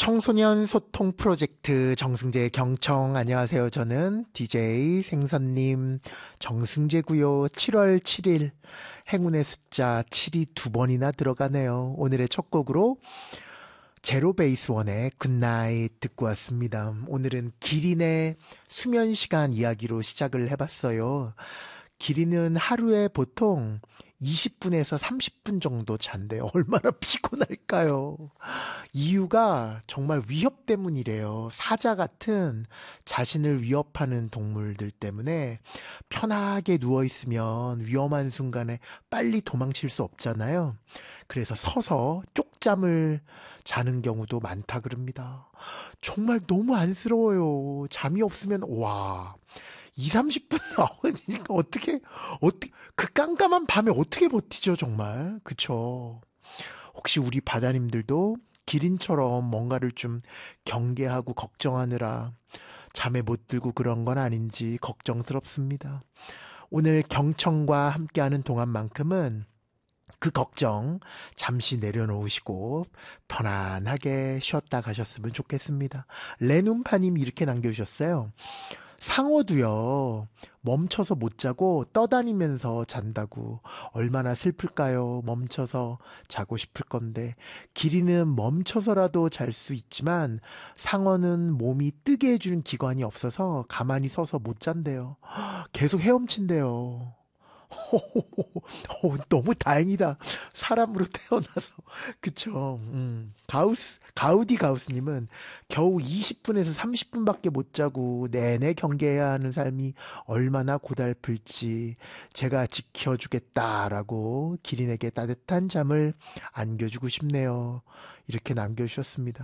청소년 소통 프로젝트 정승재 경청 안녕하세요. 저는 DJ 생선님 정승재고요. 7월 7일 행운의 숫자 7이 두 번이나 들어가네요. 오늘의 첫 곡으로 제로 베이스 원의 굿나잇 듣고 왔습니다. 오늘은 기린의 수면 시간 이야기로 시작을 해봤어요. 기린은 하루에 보통 20분에서 30분 정도 잔대요. 얼마나 피곤할까요? 이유가 정말 위협 때문이래요. 사자 같은 자신을 위협하는 동물들 때문에 편하게 누워있으면 위험한 순간에 빨리 도망칠 수 없잖아요. 그래서 서서 쪽잠을 자는 경우도 많다 그럽니다. 정말 너무 안쓰러워요. 잠이 없으면, 와. 2, 30분 나오니까 어떻게, 그 깜깜한 밤에 어떻게 버티죠, 정말. 그쵸. 혹시 우리 바다님들도 기린처럼 뭔가를 좀 경계하고 걱정하느라 잠에 못 들고 그런 건 아닌지 걱정스럽습니다. 오늘 경청과 함께하는 동안만큼은 그 걱정 잠시 내려놓으시고 편안하게 쉬었다 가셨으면 좋겠습니다. 레눈파님 이렇게 남겨주셨어요. 상어도요, 멈춰서 못 자고 떠다니면서 잔다고. 얼마나 슬플까요? 멈춰서 자고 싶을 건데. 기린은 멈춰서라도 잘 수 있지만, 상어는 몸이 뜨게 해주는 기관이 없어서 가만히 서서 못 잔대요. 계속 헤엄친대요. 너무 다행이다. 사람으로 태어나서. 그쵸. 가우디 가우스님은 겨우 20분에서 30분밖에 못 자고 내내 경계해야 하는 삶이 얼마나 고달플지 제가 지켜주겠다라고 기린에게 따뜻한 잠을 안겨주고 싶네요. 이렇게 남겨주셨습니다.